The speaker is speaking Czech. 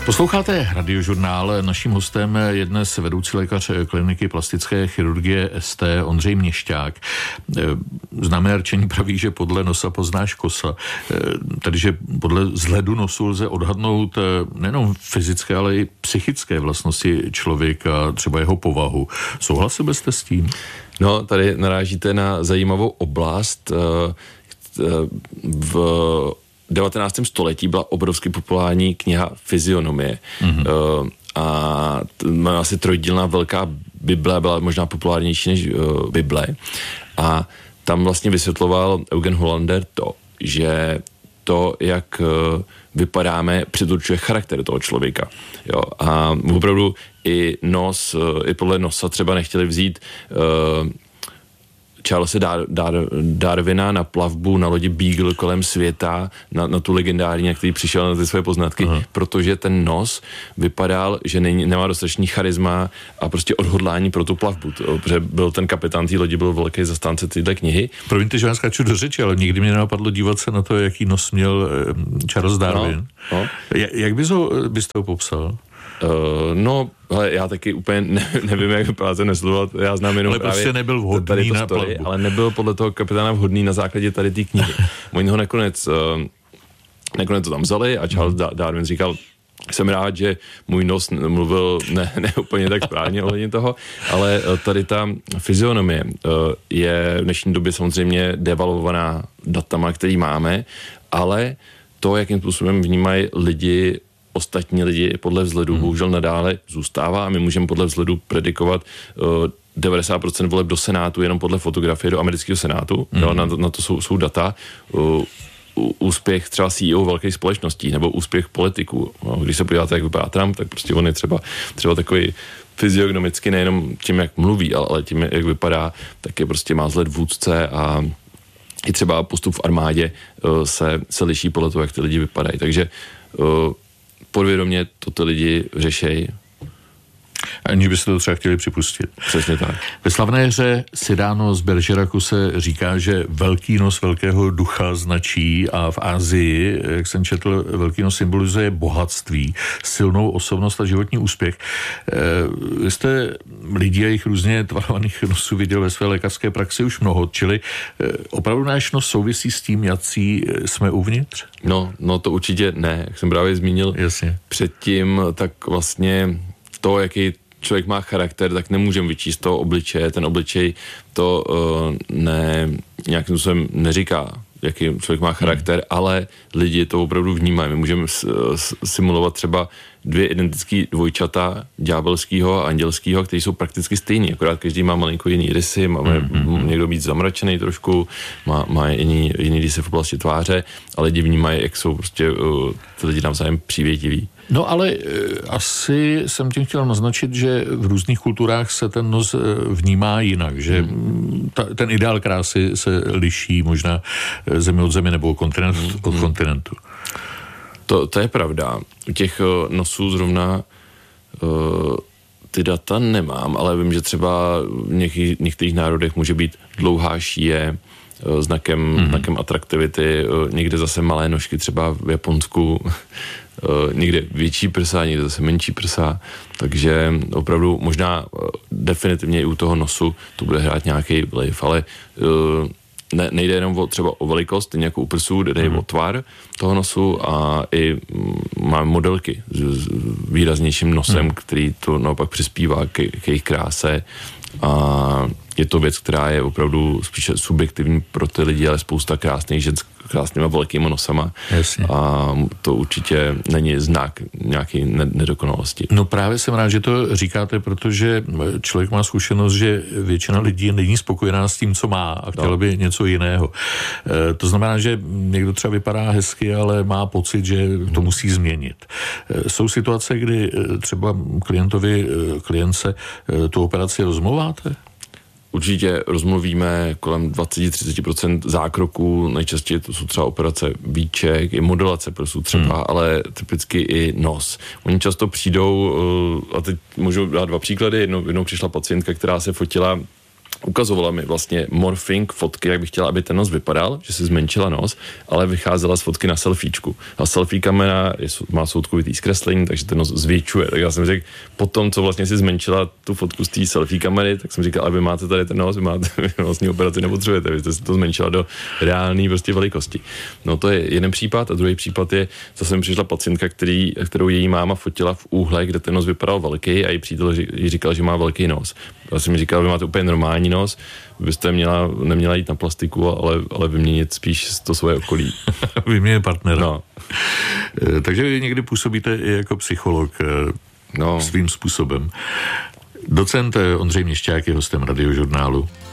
Posloucháte Radiožurnál. Naším hostem je dnes vedoucí lékař kliniky plastické chirurgie ST Ondřej Měšťák. Známé rčení praví, že podle nosa poznáš kosa. Tedy, že podle vzhledu nosu lze odhadnout nejenom fyzické, ale i psychické vlastnosti člověka, třeba jeho povahu. Souhlasil byste s tím? No, tady narážíte na zajímavou oblast. V 19. století byla obrovsky populární kniha Fyzionomie. A má asi trojdílná velká Bible, byla možná populárnější než Bible. A tam vlastně vysvětloval Eugen Hollander to, že to, jak vypadáme, předurčuje charakter toho člověka. Jo? A opravdu i podle nosa třeba nechtěli vzít Charlese Darwina na plavbu na lodi Beagle kolem světa, na tu legendární, na který přišel na ty své poznatky, protože ten nos vypadal, že nemá dostatečný charisma a prostě odhodlání pro tu plavbu. Protože byl ten kapitán té lodi, byl velký zastánce téhle knihy. Promiňte, že vám skáču do řeči, ale nikdy mě nenapadlo dívat se na to, jaký nos měl Charles Darwin. No. Jak byste ho popsal? No, ale já taky úplně nevím, jak vypadá ten nesledovat, já znám jenom ale prostě nebyl vhodný na plavbu. Ale nebyl podle toho kapitána vhodný na základě tady té knihy. Oni ho nakonec to tam vzali a Charles Darwin říkal, jsem rád, že můj nos mluvil ne úplně tak správně ohledně toho, ale tady ta fyzionomie je v dnešní době samozřejmě devalvovaná datama, který máme, ale to, jakým způsobem vnímají ostatní lidi podle vzhledu bohužel nadále zůstává a my můžeme podle vzhledu predikovat 90% voleb do Senátu jenom podle fotografie do amerického Senátu. Jo, na to jsou data. Úspěch třeba CEO velkých společností nebo úspěch politiků. No, když se podíváte, jak vypadá Trump, tak prostě on je třeba takový fyziognomicky nejenom tím, jak mluví, ale tím, jak vypadá, tak je prostě má vzhled vůdce a i třeba postup v armádě se liší podle toho, jak ty lidi vypadají. Takže podvědomě to ty lidi řešejí. Aniž byste to třeba chtěli připustit. Přesně tak. Ve slavné hře Cyrano z Bergeracu se říká, že velký nos velkého ducha značí a v Asii, jak jsem četl, velký nos symbolizuje bohatství, silnou osobnost a životní úspěch. Vy jste lidí a jejich různě tvarovaných nosů viděl ve své lékařské praxi už mnoho, čili opravdu náš nos souvisí s tím, jací jsme uvnitř? No to určitě ne. Jak jsem právě zmínil předtím, tak vlastně to, jaký člověk má charakter, tak nemůžeme vyčíst toho obličeje. Ten obličej to nějakým způsobem neříká, jaký člověk má charakter, ale lidi to opravdu vnímají. My můžeme simulovat třeba 2 identické dvojčata, ďábelského a andělského, kteří jsou prakticky stejný, akorát každý má malinko jiný rysy, má někdo být zamračený trošku, má jiný rysy v oblasti tváře, ale lidi vnímají, jak jsou prostě ty lidi navzájem přívětiví. No ale asi jsem tím chtěl naznačit, že v různých kulturách se ten nos vnímá jinak, že ten ideál krásy se liší možná zemi od zemi nebo kontinent od kontinentu. To je pravda. U těch nosů zrovna ty data nemám, ale vím, že třeba v některých národech může být dlouhá šíje znakem atraktivity, někde zase malé nožky, třeba v Japonsku, někde větší prsa, někde zase menší prsa, takže opravdu možná definitivně i u toho nosu to bude hrát nějaký vliv, ale nejde jenom třeba o velikost, stejně jako u prsů, jde o tvar toho nosu a i máme modelky s výraznějším nosem, který to naopak přispívá k jejich kráse a je to věc, která je opravdu spíše subjektivní pro ty lidi, ale spousta krásných žen s krásnýma velkýma nosama. Jasně. A to určitě není znak nějaké nedokonalosti. No právě jsem rád, že to říkáte, protože člověk má zkušenost, že většina lidí není spokojená s tím, co má a chtěla by něco jiného. To znamená, že někdo třeba vypadá hezky, ale má pocit, že to musí změnit. Jsou situace, kdy třeba klientce tu operaci rozmluváte? Určitě rozmluvíme kolem 20-30% zákroků, nejčastěji to jsou třeba operace víček, i modelace prsů třeba, ale typicky i nos. Oni často přijdou, a teď můžu dát 2 příklady, jednou přišla pacientka, která se fotila ukazovala mi vlastně morphing fotky, jak bych chtěla, aby ten nos vypadal, že si zmenšila nos, ale vycházela z fotky na selfiečku. A selfie kamera má soudkovitý zkreslení, takže ten nos zvětšuje. Tak já jsem řekl, potom, co vlastně si zmenšila tu fotku z té selfie kamery, tak jsem říkal, aby máte tady ten nos, vy vlastně operaci nepotřebujete, vy jste si to zmenšila do reálné prostě velikosti. No to je jeden případ a druhý případ je, zase mi přišla pacientka, kterou její máma fotila v úhle, kde ten nos vypadal velký a její přítel jí říkal, že má velký nos. Já jsem mi říkal, vy máte úplně normální nos, byste neměla jít na plastiku, ale vyměnit spíš to svoje okolí. Vyměnit partnera. No. Takže vy někdy působíte i jako psycholog svým způsobem. Docent Ondřej Měšťák je hostem Radiožurnálu.